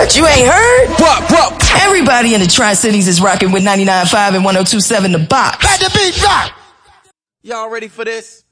What, you ain't heard? What? Everybody in the Tri-Cities is rocking with 99.5 and 102.7 The Box. Let the beat drop. Y'all ready for this?